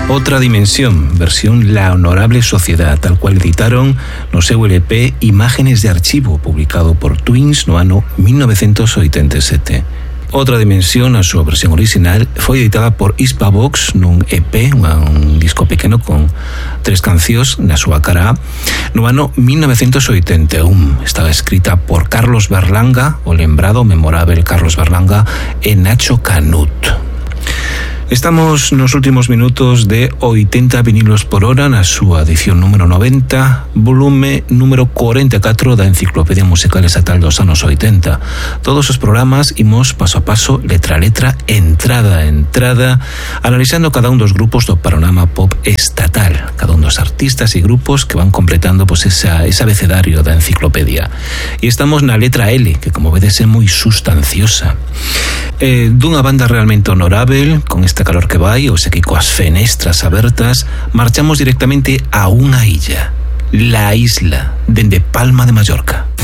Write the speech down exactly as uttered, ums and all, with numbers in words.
Outra dimensión, versión La Honorable Sociedad, tal cual editaron no seu L P Imágenes de Archivo, publicado por Twins no ano mil novecientos oitenta e sete. Outra dimensión, a súa versión original, foi editada por Hispavox nun E P, un disco pequeno con tres cancións na súa cara A, no ano mil novecientos oitenta e un. Estaba escrita por Carlos Berlanga, o lembrado, memorável Carlos Berlanga, e Nacho Canut. Estamos nos últimos minutos de oitenta vinilos por hora na súa edición número noventa, volume número cuarenta e catro da Enciclopedia Musical Estatal dos anos oitenta. Todos os programas imos paso a paso, letra a letra, entrada a entrada, analizando cada un dos grupos do panorama pop estatal, cada un dos artistas e grupos que van completando pues, esa, ese abecedario da enciclopedia. E estamos na letra L, que como vedes é moi sustanciosa. Eh, dunha banda realmente honorável, con esta calor que vai, ou se que coas fenestras abertas, marchamos directamente a unha illa, la isla, dende Palma de Mallorca.